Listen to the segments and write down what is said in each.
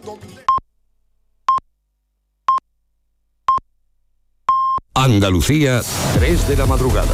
Andalucía, 3 de la madrugada.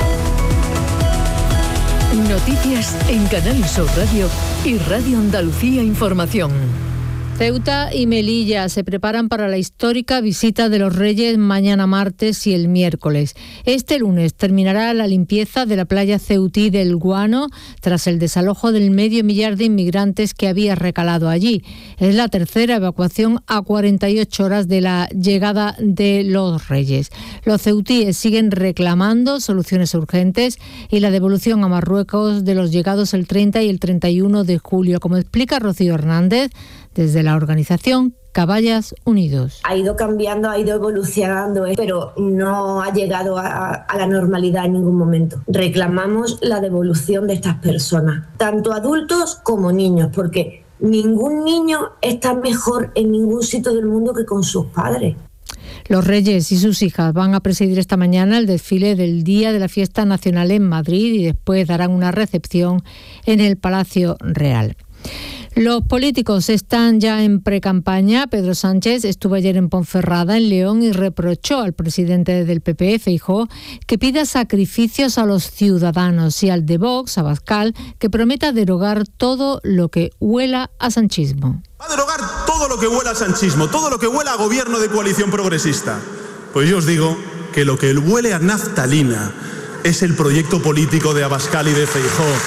Noticias en Canal Sur Radio y Radio Andalucía Información. Ceuta y Melilla se preparan para la histórica visita de los Reyes mañana martes y el miércoles. Este lunes terminará la limpieza de la playa ceutí del Guano tras el desalojo del medio millar de inmigrantes que había recalado allí. Es la tercera evacuación a 48 horas de la llegada de los Reyes. Los ceutíes siguen reclamando soluciones urgentes y la devolución a Marruecos de los llegados el 30 y el 31 de julio, como explica Rocío Hernández, desde la organización Caballas Unidos. Ha ido cambiando, ha ido evolucionando, pero no ha llegado a la normalidad en ningún momento. Reclamamos la devolución de estas personas, tanto adultos como niños, porque ningún niño está mejor en ningún sitio del mundo que con sus padres. Los Reyes y sus hijas van a presidir esta mañana el desfile del Día de la Fiesta Nacional en Madrid y después darán una recepción en el Palacio Real. Los políticos están ya en precampaña. Pedro Sánchez estuvo ayer en Ponferrada, en León, y reprochó al presidente del PP, Feijóo, que pida sacrificios a los ciudadanos, y al de Vox, Abascal, que prometa derogar todo lo que huela a sanchismo. Va a derogar todo lo que huela a sanchismo, todo lo que huela a gobierno de coalición progresista. Pues yo os digo que lo que huele a naftalina es el proyecto político de Abascal y de Feijóo.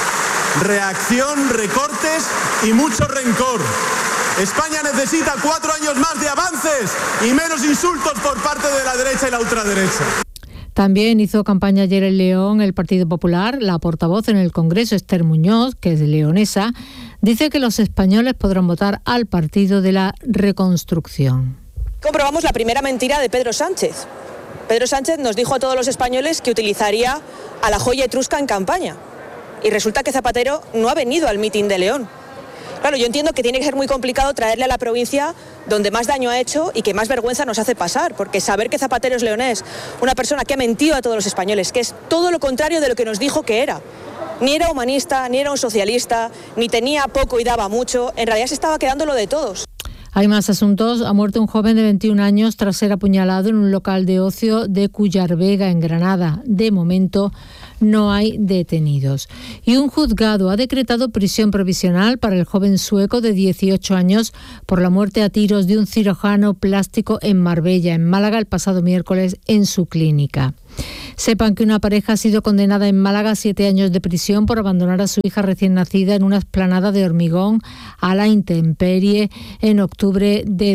Reacción, recortes y mucho rencor. España necesita 4 años más de avances y menos insultos por parte de la derecha y la ultraderecha. También hizo campaña ayer en León el Partido Popular. La portavoz en el Congreso, Esther Muñoz, que es leonesa, dice que los españoles podrán votar al Partido de la Reconstrucción. Comprobamos la primera mentira de Pedro Sánchez. Pedro Sánchez nos dijo a todos los españoles que utilizaría a la joya etrusca en campaña. Y resulta que Zapatero no ha venido al mitin de León. Claro, yo entiendo que tiene que ser muy complicado traerle a la provincia donde más daño ha hecho y que más vergüenza nos hace pasar, porque saber que Zapatero es leonés, una persona que ha mentido a todos los españoles, que es todo lo contrario de lo que nos dijo que era. Ni era humanista, ni era un socialista, ni tenía poco y daba mucho, en realidad se estaba quedando lo de todos. Hay más asuntos. Ha muerto un joven de 21 años tras ser apuñalado en un local de ocio de Cuyarvega, en Granada. De momento no hay detenidos. Y un juzgado ha decretado prisión provisional para el joven sueco de 18 años por la muerte a tiros de un cirujano plástico en Marbella, en Málaga, el pasado miércoles en su clínica. Sepan que una pareja ha sido condenada en Málaga a 7 años de prisión por abandonar a su hija recién nacida en una explanada de hormigón a la intemperie en octubre de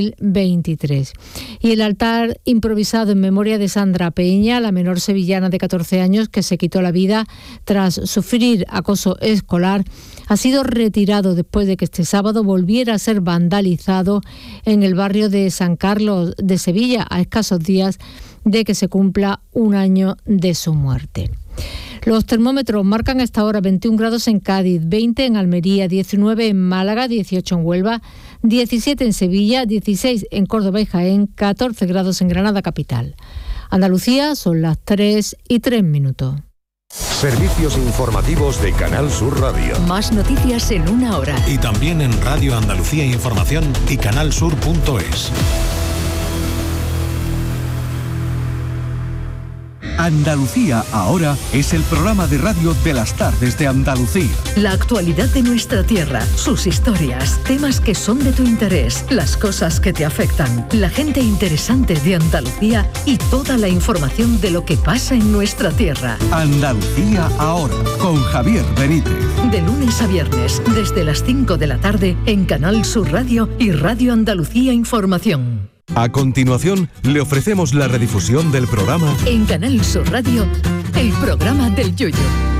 2023. Y el altar improvisado en memoria de Sandra Peña, la menor sevillana de 14 años que se quitó la vida tras sufrir acoso escolar, ha sido retirado después de que este sábado volviera a ser vandalizado en el barrio de San Carlos de Sevilla, a escasos días de que se cumpla un año de su muerte. Los termómetros marcan hasta ahora 21 grados en Cádiz, 20 en Almería, 19 en Málaga, 18 en Huelva, 17 en Sevilla, 16 en Córdoba y Jaén, 14 grados en Granada capital. Andalucía, son las 3:03. Servicios informativos de Canal Sur Radio. Más noticias en una hora. Y también en Radio Andalucía Información y canalsur.es. Andalucía ahora es el programa de radio de las tardes de Andalucía. La actualidad de nuestra tierra, sus historias, temas que son de tu interés, las cosas que te afectan, la gente interesante de Andalucía y toda la información de lo que pasa en nuestra tierra. Andalucía ahora, con Javier Benítez. De lunes a viernes, desde las 5 de la tarde, en Canal Sur Radio y Radio Andalucía Información. A continuación, le ofrecemos la redifusión del programa En Canal Sur Radio, el programa del Yoyo.